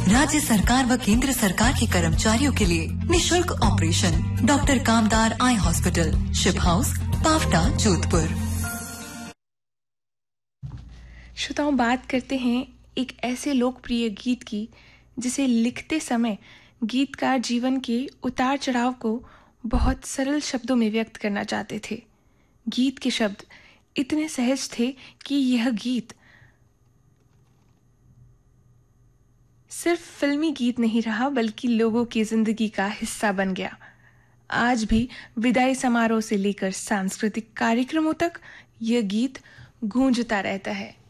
राज्य सरकार व केंद्र सरकार के कर्मचारियों के लिए निशुल्क ऑपरेशन। डॉक्टर कामदार eye hospital, ship house, Pawta, Jodhpur. श्रोताओं, बात करते हैं एक ऐसे लोकप्रिय गीत की जिसे लिखते समय गीतकार जीवन के उतार चढ़ाव को बहुत सरल शब्दों में व्यक्त करना चाहते थे। गीत के शब्द इतने सहज थे कि यह गीत सिर्फ फिल्मी गीत नहीं रहा बल्कि लोगों की जिंदगी का हिस्सा बन गया। आज भी विदाई समारोह से लेकर सांस्कृतिक कार्यक्रमों तक यह गीत गूंजता रहता है।